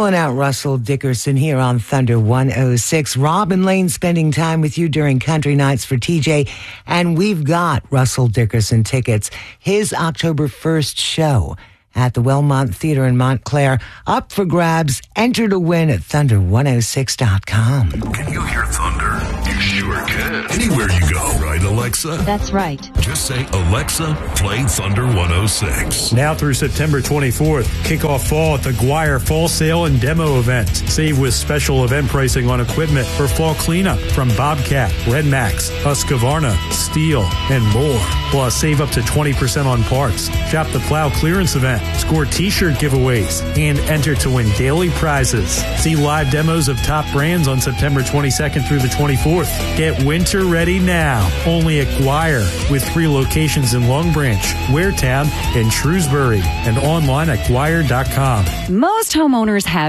Chilling out, Russell Dickerson here on Thunder 106. Rob and Lane spending time with you during Country Nights for TJ. And we've got Russell Dickerson tickets. His October 1st show at the Wellmont Theater in Montclair up for grabs. Enter to win at thunder106.com. Can you hear thunder? You sure can. Anywhere you go, right, Alexa? That's right. Just say, Alexa, play Thunder 106. Now through September 24th, kick off fall at the Guire Fall Sale and Demo event. Save with special event pricing on equipment for fall cleanup from Bobcat, Red Max, Husqvarna, Steel, and more. Plus, save up to 20% on parts. Shop the Plow Clearance event. Score t-shirt giveaways and enter to win daily prizes. See live demos of top brands on September 22nd through the 24th. Get winter ready now. Only at Guire, with 3 locations in Long Branch, Waretown, and Shrewsbury, and online at Guire.com. Most homeowners have